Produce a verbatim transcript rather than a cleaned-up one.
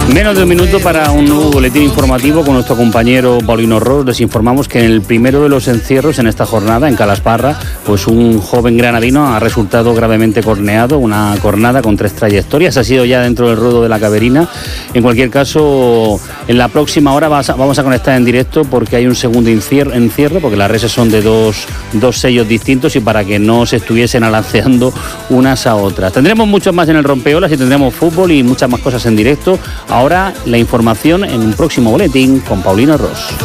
Menos de un minuto para un nuevo boletín informativo con nuestro compañero Paulino Ros. Les informamos que en el primero de los encierros en esta jornada, en Calasparra, pues un joven granadino ha resultado gravemente corneado, una cornada con tres trayectorias. Ha sido ya dentro del ruedo de la Caberina. En cualquier caso, en la próxima hora vamos a conectar en directo porque hay un segundo encierro, porque las reses son de dos, dos sellos distintos y para que no se estuviesen alanceando unas a otras. Tendremos muchos más en el rompeolas y tendremos fútbol y muchas más cosas en directo. Ahora la información en un próximo boletín con Paulino Ros.